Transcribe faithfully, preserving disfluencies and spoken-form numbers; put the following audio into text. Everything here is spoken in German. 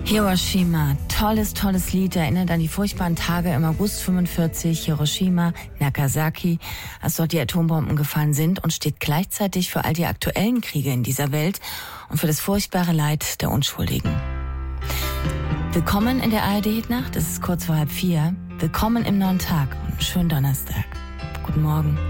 Hiroshima, tolles, tolles Lied, erinnert an die furchtbaren Tage im August fünfundvierzig, Hiroshima, Nagasaki, als dort die Atombomben gefallen sind, und steht gleichzeitig für all die aktuellen Kriege in dieser Welt und für das furchtbare Leid der Unschuldigen. Willkommen in der A R D-Hitnacht, es ist kurz vor halb vier. Willkommen im neuen Tag und einen schönen Donnerstag. Guten Morgen.